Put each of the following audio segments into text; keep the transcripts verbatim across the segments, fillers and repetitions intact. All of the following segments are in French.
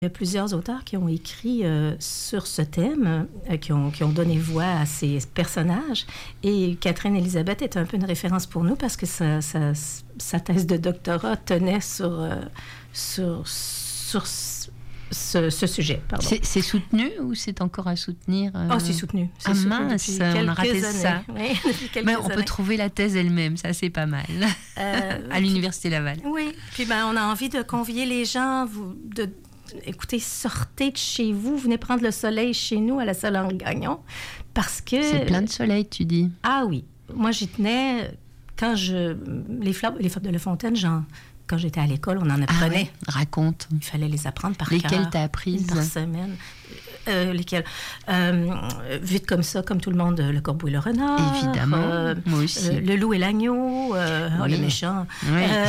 Il y a plusieurs auteurs qui ont écrit euh, sur ce thème, euh, qui, ont, qui ont donné voix à ces personnages. Et Catherine Elisabeth est un peu une référence pour nous parce que sa, sa, sa thèse de doctorat tenait sur, euh, sur, sur ce, ce sujet. Pardon. C'est, c'est soutenu ou c'est encore à soutenir euh... Oh, c'est soutenu. C'est ah soutenu mince, on a raté années. ça. Oui, Mais on années. peut trouver la thèse elle-même, ça c'est pas mal. Euh, à l'Université Laval. Oui, puis ben, on a envie de convier les gens, vous, de écoutez, sortez de chez vous, venez prendre le soleil chez nous à la Salle Gagnon, parce que... C'est plein de soleil, tu dis. Ah oui. Moi, j'y tenais, quand je... Les fleurs, les fables de La Fontaine, genre, quand j'étais à l'école, on en apprenait. Ah oui, raconte. Il fallait les apprendre par cœur. Lesquelles t'as apprises? Par semaine. Euh, lesquelles? Euh, vite comme ça, comme tout le monde, Le Corbeau et le Renard. Évidemment, euh, moi aussi. Euh, le Loup et l'Agneau. Euh, oui. Oh, le méchant. Oui. Euh,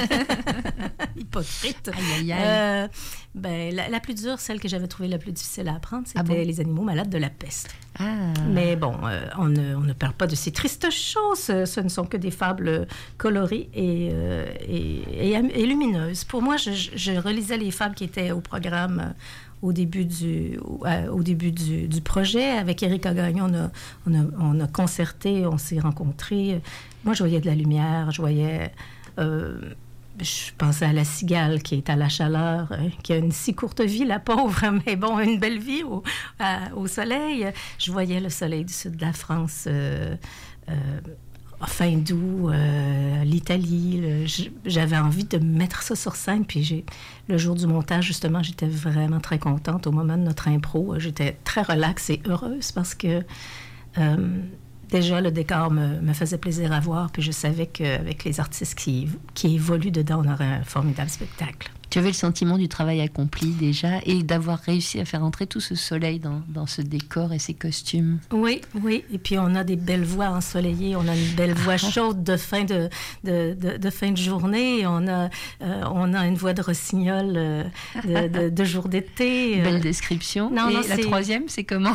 hypocrite. Aïe, aïe, aïe. Euh, ben, la, la plus dure, celle que j'avais trouvée la plus difficile à apprendre, c'était ah bon? Les animaux malades de la peste. Ah. Mais bon, euh, on, ne, on ne parle pas de ces tristes choses. Ce ne sont que des fables colorées et, euh, et, et, et lumineuses. Pour moi, je, je relisais les fables qui étaient au programme euh, au début du, au, au début du, du projet. Avec Erika Gagnon, on a, on, a, on a concerté, on s'est rencontrés. Moi, je voyais de la lumière, je voyais... Euh, je pensais à la cigale qui est à la chaleur, euh, qui a une si courte vie, la pauvre, mais bon, une belle vie au, à, au soleil. Je voyais le soleil du sud de la France, euh, euh, fin d'août, euh, l'Italie. Le, j'avais envie de mettre ça sur scène. Puis j'ai, le jour du montage, justement, j'étais vraiment très contente. Au moment de notre impro, j'étais très relaxe et heureuse parce que... Euh, Déjà, le décor me, me faisait plaisir à voir, puis je savais qu'avec les artistes qui, qui évoluent dedans, on aurait un formidable spectacle. Tu avais le sentiment du travail accompli déjà et d'avoir réussi à faire entrer tout ce soleil dans, dans ce décor et ces costumes. Oui, oui. Et puis, on a des belles voix ensoleillées. On a une belle voix chaude de fin de, de, de, de, fin de journée. On a, euh, on a une voix de rossignol euh, de, de, de jour d'été. Belle description. Non, et non, la c'est... troisième, c'est comment?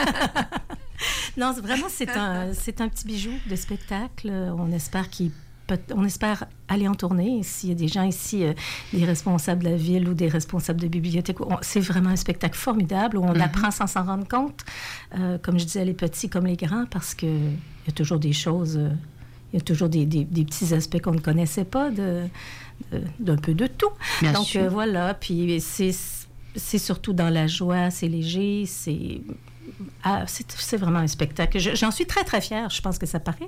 Non, vraiment, c'est un, c'est un petit bijou de spectacle. On espère qu'il peut, on espère aller en tournée. S'il y a des gens ici, euh, des responsables de la ville ou des responsables de bibliothèque, on, c'est vraiment un spectacle formidable où on mm-hmm. apprend sans s'en rendre compte, euh, comme je disais, les petits comme les grands, parce qu'il y a toujours des choses, euh, il y a toujours des, des, des petits aspects qu'on ne connaissait pas, de, de, d'un peu de tout. Bien Donc, sûr. Euh, voilà, puis c'est, c'est surtout dans la joie, c'est léger, c'est... Ah, c'est, c'est vraiment un spectacle. Je, j'en suis très, très fière. Je pense que ça paraît.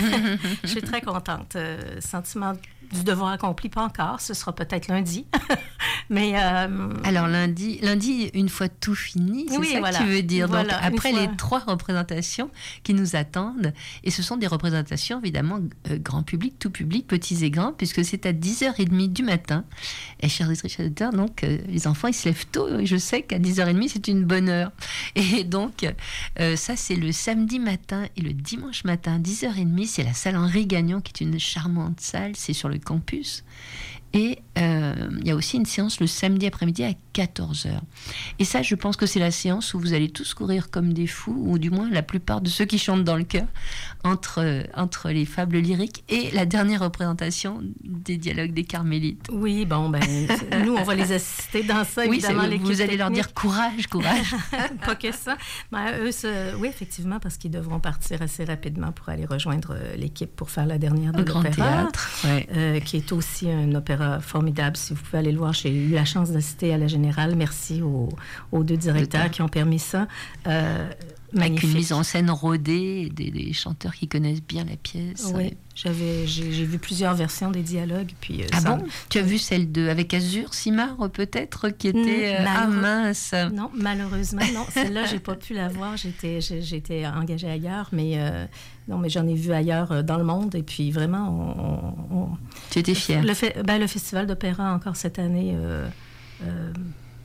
Je suis très contente. Euh, sentiment du devoir accompli, pas encore. Ce sera peut-être lundi. Mais... Euh... Alors, lundi, lundi, une fois tout fini, c'est oui, ça voilà. que tu veux dire. Voilà, donc, après fois... les trois représentations qui nous attendent, et ce sont des représentations, évidemment, euh, grand public, tout public, petits et grands, puisque c'est à dix heures trente du matin. Et, chers auditeurs, donc, euh, les enfants, ils se lèvent tôt. Et je sais qu'à dix heures trente, c'est une bonne heure. Et donc, euh, ça, c'est le samedi matin et le dimanche matin, dix heures trente, c'est la salle Henri Gagnon, qui est une charmante salle. C'est sur le campus. Et euh, il y a aussi une séance le samedi après-midi à quatorze heures. Et ça, je pense que c'est la séance où vous allez tous courir comme des fous, ou du moins la plupart de ceux qui chantent dans le chœur, entre, entre les fables lyriques et la dernière représentation des dialogues des Carmélites. Oui, bon, ben, nous, on va les assister dans ça, oui, évidemment. Vous allez technique. Leur dire courage, courage. Pas que ça. Ben, eux, ce... oui, effectivement, parce qu'ils devront partir assez rapidement pour aller rejoindre l'équipe pour faire la dernière de l'opéra. Grand théâtre, ouais. euh, qui est aussi un opéra formidable. Si vous pouvez aller le voir, j'ai eu la chance d'assister à la Générale. Merci aux, aux deux directeurs qui ont permis ça. Euh, Avec une mise en scène rodée, des, des chanteurs qui connaissent bien la pièce. Oui, ouais. J'avais, j'ai, j'ai vu plusieurs versions des dialogues. Puis, euh, ah ça... bon? Tu as vu celle de avec Azur Simard, peut-être, qui était... Euh, ah mince! Non, malheureusement, non. Celle-là, j'ai pas pu la voir. J'étais, j'étais engagée ailleurs, mais... Euh, non, mais j'en ai vu ailleurs euh, dans le monde. Et puis, vraiment, on... on... Tu étais fière? Le, fe... ben, le Festival d'opéra, encore cette année... Euh, euh...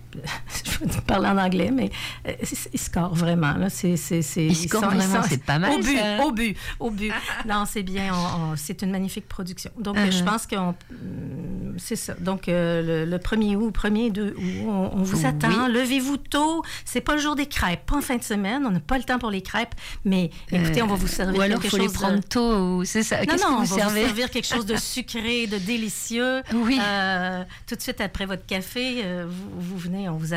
je vais parler en anglais, mais euh, il score vraiment. Là. C'est, c'est, c'est, il score sont, vraiment, sont, c'est pas mal. Au but, ça. au but, au but. Non, c'est bien. On, on, c'est une magnifique production. Donc, uh-huh. je pense qu'on... c'est ça. Donc, euh, le, le premier août, premier deux août, on, on vous oui. attend. Levez-vous tôt. C'est pas le jour des crêpes, pas en fin de semaine. On n'a pas le temps pour les crêpes. Mais écoutez, euh, on va vous servir ou alors, quelque faut chose... faut les prendre de... tôt. C'est ça. Non, Qu'est-ce non, que vous on va servez? vous servir quelque chose de sucré, de délicieux. Oui. Euh, tout de suite après votre café, euh, vous, vous venez, on vous